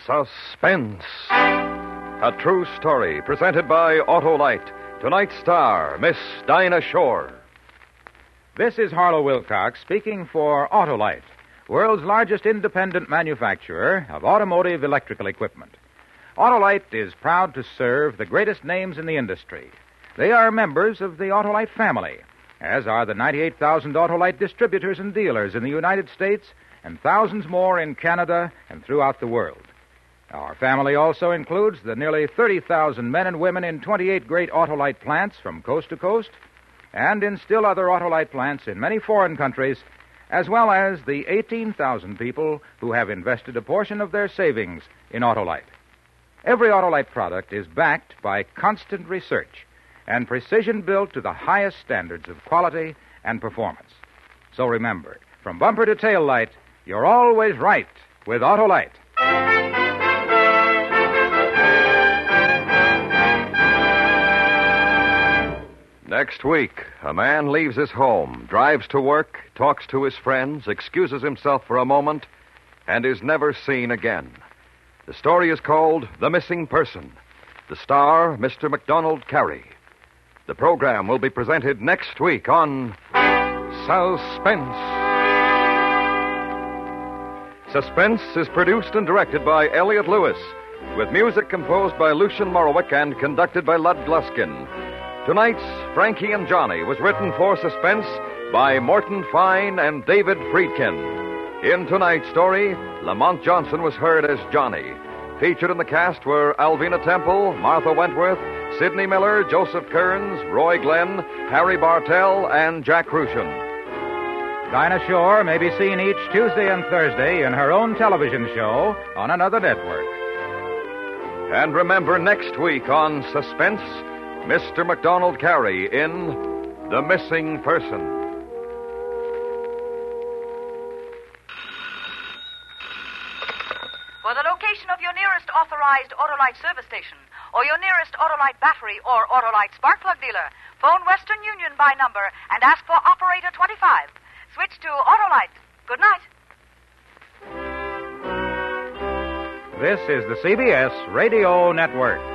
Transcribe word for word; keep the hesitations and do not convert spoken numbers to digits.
Suspense. A true story presented by Autolite. Tonight's star, Miss Dinah Shore. This is Harlow Wilcox speaking for Autolite, world's largest independent manufacturer of automotive electrical equipment. Autolite is proud to serve the greatest names in the industry. They are members of the Autolite family, as are the ninety-eight thousand Autolite distributors and dealers in the United States and thousands more in Canada and throughout the world. Our family also includes the nearly thirty thousand men and women in twenty-eight great Autolite plants from coast to coast, and in still other Autolite plants in many foreign countries, as well as the eighteen thousand people who have invested a portion of their savings in Autolite. Every Autolite product is backed by constant research and precision built to the highest standards of quality and performance. So remember, from bumper to tail light, you're always right with Autolite. Next week, a man leaves his home, drives to work, talks to his friends, excuses himself for a moment, and is never seen again. The story is called The Missing Person. The star, Mister MacDonald Carey. The program will be presented next week on Suspense. Suspense is produced and directed by Elliott Lewis, with music composed by Lucian Morowick and conducted by Lud Gluskin. Tonight's Frankie and Johnny was written for Suspense by Morton Fine and David Friedkin. In tonight's story, Lamont Johnson was heard as Johnny. Featured in the cast were Alvina Temple, Martha Wentworth, Sidney Miller, Joseph Kearns, Roy Glenn, Harry Bartell, and Jack Crucian. Dinah Shore may be seen each Tuesday and Thursday in her own television show on another network. And remember, next week on Suspense, Mister MacDonald Carey in The Missing Person. For the location of your nearest authorized Autolite service station, or your nearest Autolite battery or Autolite spark plug dealer, phone Western Union by number and ask for Operator twenty-five. Switch to Autolite. Good night. This is the C B S Radio Network.